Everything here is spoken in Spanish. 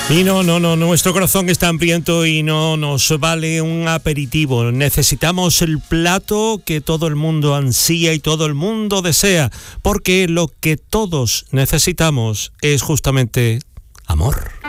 Y no, nuestro corazón está hambriento y no nos vale un aperitivo. Necesitamos el plato que todo el mundo ansía y todo el mundo desea, porque lo que todos necesitamos es justamente amor.